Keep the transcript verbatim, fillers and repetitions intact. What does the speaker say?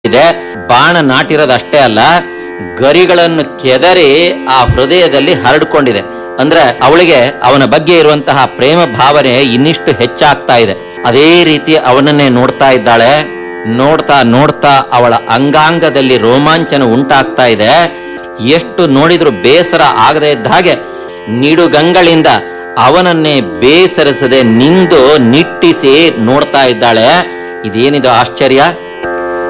ಇದೆ. ಬಾಣ ನಾಟಿರೋದಷ್ಟೇ ಅಲ್ಲ, ಗರಿಗಳನ್ನು ಕೆದರಿ ಆ ಹೃದಯದಲ್ಲಿ ಹರಡ್ಕೊಂಡಿದೆ. ಅಂದ್ರೆ ಅವಳಿಗೆ ಅವನ ಬಗ್ಗೆ ಇರುವಂತಹ ಪ್ರೇಮ ಭಾವನೆ ಇನ್ನಿಷ್ಟು ಹೆಚ್ಚಾಗ್ತಾ ಇದೆ. ಅದೇ ರೀತಿ ಅವನನ್ನೇ ನೋಡ್ತಾ ಇದ್ದಾಳೆ. ನೋಡ್ತಾ ನೋಡ್ತಾ ಅವಳ ಅಂಗಾಂಗದಲ್ಲಿ ರೋಮಾಂಚನ ಉಂಟಾಗ್ತಾ ಇದೆ. ಎಷ್ಟು ನೋಡಿದ್ರು ಬೇಸರ ಆಗದೆ ಇದ್ದ ಹಾಗೆ ನಿಡುಗಂಗಳಿಂದ ಅವನನ್ನೇ ಬೇಸರಿಸದೆ ನಿಂದು ನಿಟ್ಟಿಸಿ ನೋಡ್ತಾ ಇದ್ದಾಳೆ. ಇದೇನಿದು ಆಶ್ಚರ್ಯ!